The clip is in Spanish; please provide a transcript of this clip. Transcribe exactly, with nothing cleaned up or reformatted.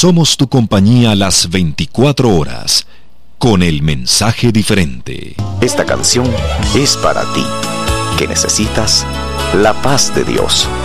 Somos tu compañía las veinticuatro horas, con el mensaje diferente. Esta canción es para ti, que necesitas la paz de Dios.